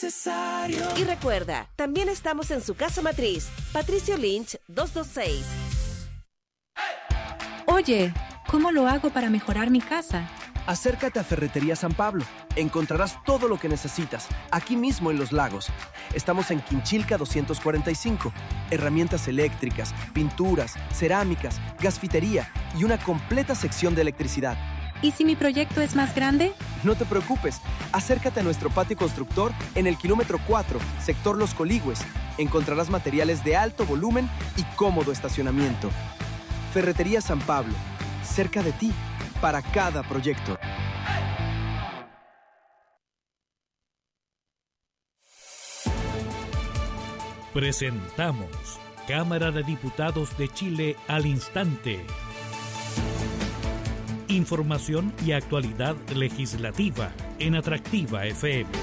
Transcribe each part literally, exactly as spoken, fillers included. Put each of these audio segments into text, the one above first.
necesario. Y recuerda, también estamos en su casa matriz, Patricio Lynch doscientos veintiséis. Oye, ¿cómo lo hago para mejorar mi casa? Acércate a Ferretería San Pablo. Encontrarás todo lo que necesitas, aquí mismo en Los Lagos. Estamos en Quinchilca doscientos cuarenta y cinco. Herramientas eléctricas, pinturas, cerámicas, gasfitería y una completa sección de electricidad. ¿Y si mi proyecto es más grande? No te preocupes. Acércate a nuestro patio constructor en el kilómetro cuatro, sector Los Coligües. Encontrarás materiales de alto volumen y cómodo estacionamiento. Ferretería San Pablo, cerca de ti, para cada proyecto. Presentamos Cámara de Diputados de Chile al instante. Información y actualidad legislativa en Atractiva F M.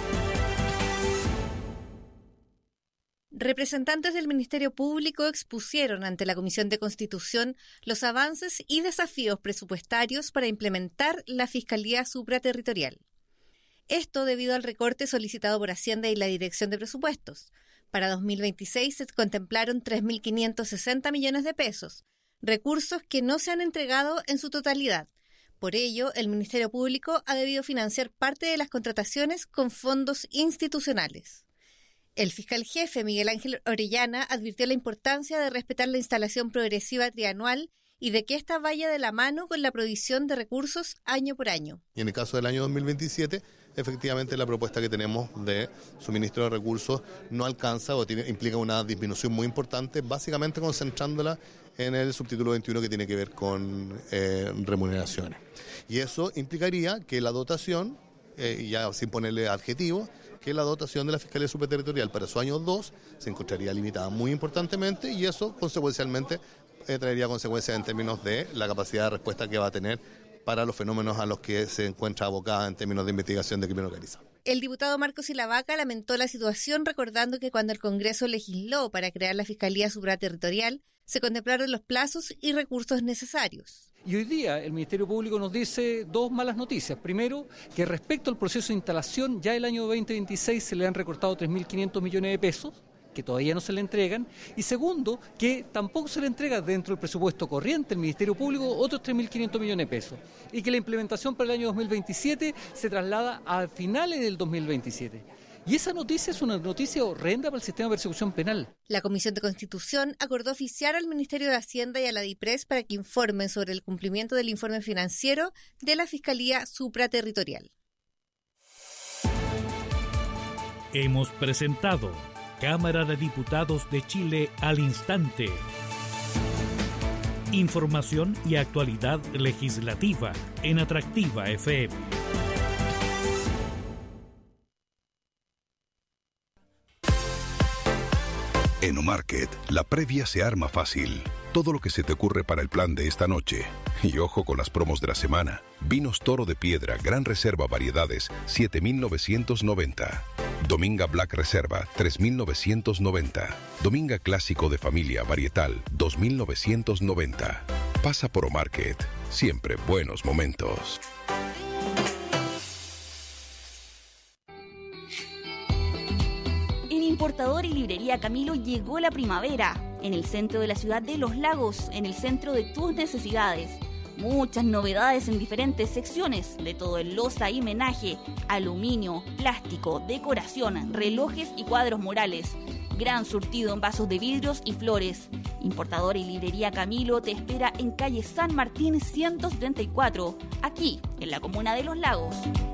Representantes del Ministerio Público expusieron ante la Comisión de Constitución los avances y desafíos presupuestarios para implementar la Fiscalía Supraterritorial. Esto debido al recorte solicitado por Hacienda y la Dirección de Presupuestos. Para dos mil veintiséis se contemplaron tres mil quinientos sesenta millones de pesos, recursos que no se han entregado en su totalidad. Por ello, el Ministerio Público ha debido financiar parte de las contrataciones con fondos institucionales. El fiscal jefe Miguel Ángel Orellana advirtió la importancia de respetar la instalación progresiva trianual y de que ésta vaya de la mano con la provisión de recursos año por año. Y en el caso del año dos mil veintisiete, efectivamente la propuesta que tenemos de suministro de recursos no alcanza o tiene, implica una disminución muy importante, básicamente concentrándola en el subtítulo veintiuno que tiene que ver con eh, remuneraciones. Y eso implicaría que la dotación, eh, ya sin ponerle adjetivo, que la dotación de la Fiscalía Supraterritorial para su año dos se encontraría limitada muy importantemente y eso consecuencialmente eh, traería consecuencias en términos de la capacidad de respuesta que va a tener para los fenómenos a los que se encuentra abocada en términos de investigación de crimen organizado. El diputado Marcos Silavaca lamentó la situación recordando que cuando el Congreso legisló para crear la Fiscalía Supraterritorial se contemplaron los plazos y recursos necesarios. Y hoy día el Ministerio Público nos dice dos malas noticias. Primero, que respecto al proceso de instalación, ya el año veinte veintiséis se le han recortado tres mil quinientos millones de pesos, que todavía no se le entregan. Y segundo, que tampoco se le entrega dentro del presupuesto corriente al Ministerio Público otros tres mil quinientos millones de pesos. Y que la implementación para el año dos mil veintisiete se traslada a finales del dos mil veintisiete. Y esa noticia es una noticia horrenda para el sistema de persecución penal. La Comisión de Constitución acordó oficiar al Ministerio de Hacienda y a la DIPRES para que informen sobre el cumplimiento del informe financiero de la Fiscalía Supraterritorial. Hemos presentado Cámara de Diputados de Chile al instante. Información y actualidad legislativa en Atractiva F M. En Omarket, la previa se arma fácil. Todo lo que se te ocurre para el plan de esta noche. Y ojo con las promos de la semana. Vinos Toro de Piedra, Gran Reserva Variedades, siete mil novecientos noventa. Dominga Black Reserva, tres mil novecientos noventa. Dominga Clásico de Familia Varietal, dos mil novecientos noventa. Pasa por Omarket. Siempre buenos momentos. En Importador y Librería Camilo llegó la primavera. En el centro de la ciudad de Los Lagos, en el centro de tus necesidades. Muchas novedades en diferentes secciones, de todo en loza y menaje, aluminio, plástico, decoración, relojes y cuadros murales. Gran surtido en vasos de vidrios y flores. Importador y Librería Camilo te espera en calle San Martín ciento treinta y cuatro, aquí en la comuna de Los Lagos.